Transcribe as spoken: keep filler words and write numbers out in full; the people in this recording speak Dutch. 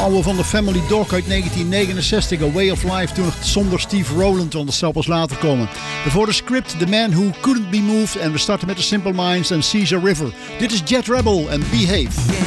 oude van de Family Dog uit negentien negenenzestig. A Way of Life, toen nog zonder Steve Rowland, want dat zal pas later komen. Daarvoor de script The Man Who Couldn't Be Moved. En we starten met The Simple Minds en Caesar River. Dit is Jet Rebel en Behave.